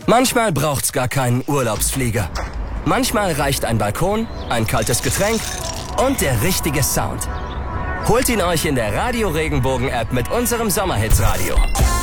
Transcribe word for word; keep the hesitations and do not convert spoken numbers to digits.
Manchmal braucht's gar keinen Urlaubsflieger. Manchmal reicht ein Balkon, ein kaltes Getränk und der richtige Sound. Holt ihn euch in der Radio Regenbogen App mit unserem Sommerhits Radio.